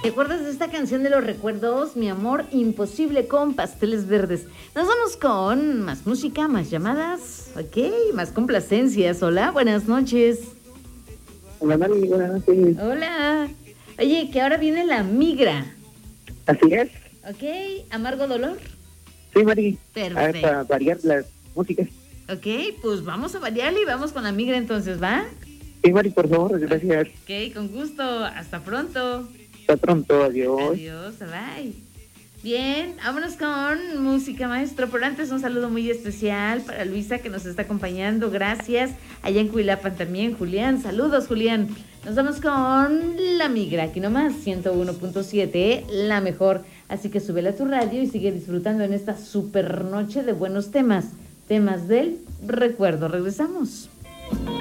¿Te acuerdas de esta canción de los recuerdos? Mi amor imposible con Pasteles Verdes. Nos vamos con más música, más llamadas, ok, más complacencias. Hola, buenas noches. Hola, Mari, buenas noches. Hola. Oye, que ahora viene la migra. Así es. Ok, amargo dolor. Sí, Mari. Perfecto. Para variar las músicas. Ok, pues vamos a variarle y vamos con la migra entonces, ¿va? Sí, Mari, por favor, gracias. Ok, con gusto. Hasta pronto. Hasta pronto, adiós. Adiós, bye. Bien, vámonos con música, maestro. Pero antes un saludo muy especial para Luisa que nos está acompañando. Gracias. Allá en Cuilapan también, Julián. Saludos, Julián. Nos vamos con La Migra, aquí nomás, 101.7, la mejor. Así que súbela a tu radio y sigue disfrutando en esta super noche de buenos temas. Temas del recuerdo. Regresamos.